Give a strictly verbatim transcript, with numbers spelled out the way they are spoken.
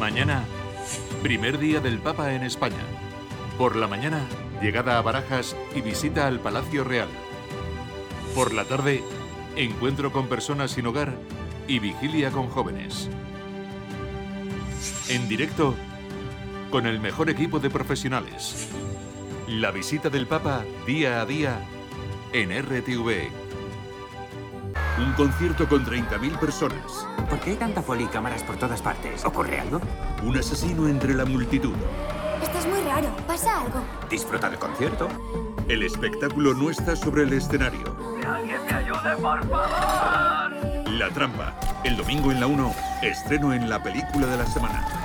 Mañana, primer día del Papa en España. Por la mañana, llegada a Barajas y visita al Palacio Real. Por la tarde, encuentro con personas sin hogar y vigilia con jóvenes. En directo, con el mejor equipo de profesionales. La visita del Papa día a día en R T V. Un concierto con treinta mil personas. ¿Por qué hay tanta folla y cámaras por todas partes? ¿Ocurre algo? Un asesino entre la multitud. Esto es muy raro. ¿Pasa algo? Disfruta del concierto. El espectáculo no está sobre el escenario. ¡Que alguien me ayude, por favor! La trampa. El domingo en la uno, estreno en la película de la semana.